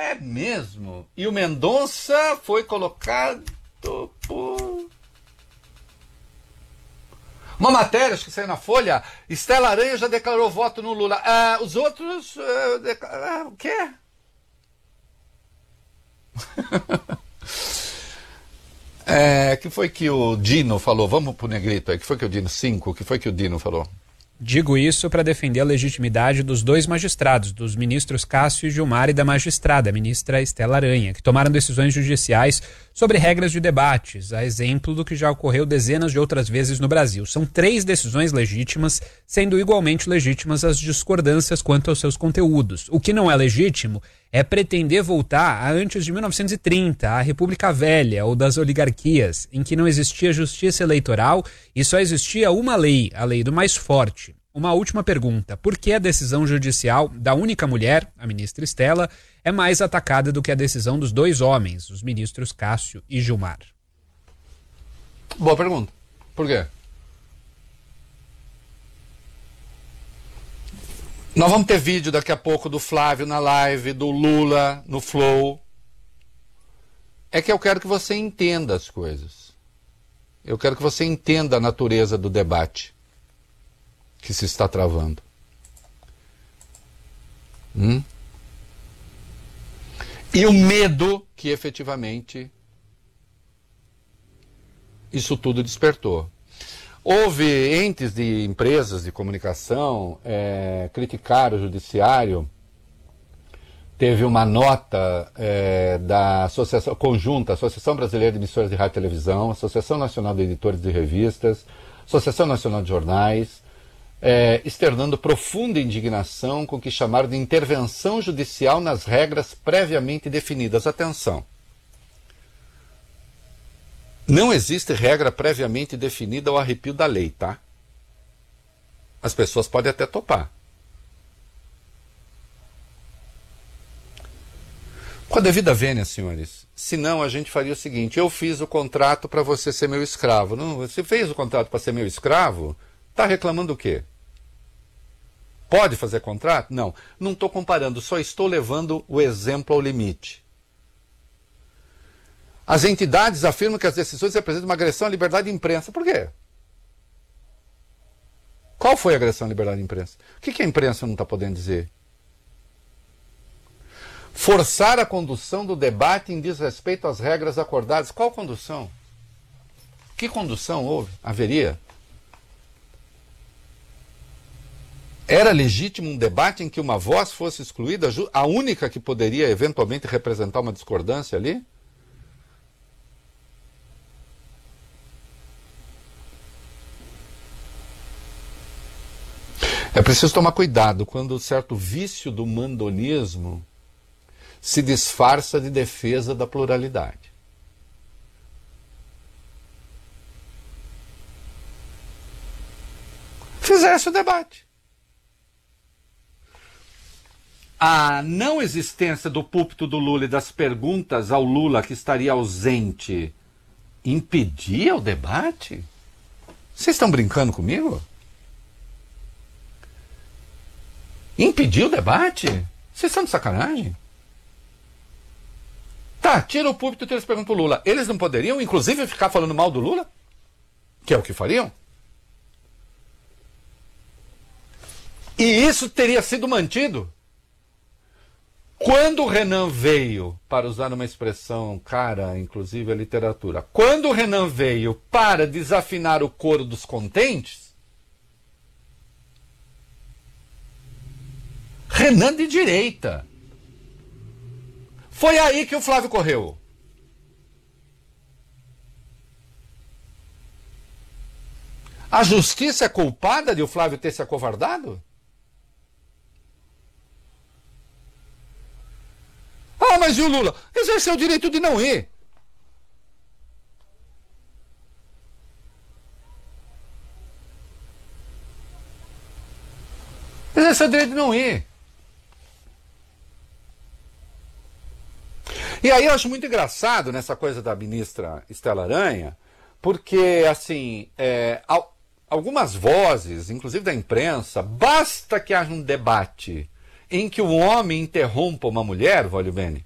É mesmo. E o Mendonça foi colocado por... Uma matéria, acho que saiu na Folha, Estela Aranha já declarou voto no Lula. Os outros... o quê? Que foi que o Dino falou? Vamos pro Negrito aí. Que foi que o Dino... 5. Que foi que o Dino falou? Digo isso para defender a legitimidade dos dois magistrados, dos ministros Cássio e Gilmar e da magistrada, a ministra Estela Aranha, que tomaram decisões judiciais sobre regras de debates, a exemplo do que já ocorreu dezenas de outras vezes no Brasil. São 3 decisões legítimas, sendo igualmente legítimas as discordâncias quanto aos seus conteúdos. O que não é legítimo é pretender voltar a antes de 1930, a República Velha ou das oligarquias, em que não existia justiça eleitoral e só existia uma lei, a lei do mais forte. Uma última pergunta: por que a decisão judicial da única mulher, a ministra Estela, é mais atacada do que a decisão dos 2 homens, os ministros Cássio e Gilmar? Boa pergunta. Por quê? Nós vamos ter vídeo daqui a pouco do Flávio na live, do Lula no Flow. É que eu quero que você entenda as coisas. Eu quero que você entenda a natureza do debate que se está travando. E o medo que efetivamente isso tudo despertou. Houve entes de empresas de comunicação criticaram o judiciário. Teve uma nota da Associação Conjunta, Associação Brasileira de Emissoras de Rádio e Televisão, Associação Nacional de Editores de Revistas, Associação Nacional de Jornais, externando profunda indignação com o que chamaram de intervenção judicial nas regras previamente definidas. Atenção! Não existe regra previamente definida ao arrepio da lei, tá? As pessoas podem até topar. Com a devida vênia, senhores. Senão a gente faria o seguinte: eu fiz o contrato para você ser meu escravo. Não, você fez o contrato para ser meu escravo? Está reclamando o quê? Pode fazer contrato? Não. Não estou comparando, só estou levando o exemplo ao limite. As entidades afirmam que as decisões representam uma agressão à liberdade de imprensa. Por quê? Qual foi a agressão à liberdade de imprensa? O que a imprensa não está podendo dizer? Forçar a condução do debate em desrespeito às regras acordadas. Qual condução? Que condução houve? Haveria? Era legítimo um debate em que uma voz fosse excluída, a única que poderia eventualmente representar uma discordância ali? É preciso tomar cuidado quando o certo vício do mandonismo se disfarça de defesa da pluralidade. Fizesse o debate. A não existência do púlpito do Lula e das perguntas ao Lula, que estaria ausente, impedia o debate? Vocês estão brincando comigo? Impedir o debate? Vocês estão de sacanagem? Tá, tira o púlpito e tira as perguntas pro Lula. Eles não poderiam, inclusive, ficar falando mal do Lula? Que é o que fariam? E isso teria sido mantido. Quando o Renan veio, para usar uma expressão cara, inclusive a literatura, quando o Renan veio para desafinar o coro dos contentes, Renan de direita. Foi aí que o Flávio correu. A justiça é culpada de o Flávio ter se acovardado? Ah, mas e o Lula? Exerceu o direito de não ir. Exerceu o direito de não ir. E aí eu acho muito engraçado nessa coisa da ministra Estela Aranha, porque, assim, algumas vozes, inclusive da imprensa, basta que haja um debate em que o homem interrompa uma mulher, Vólio Bene,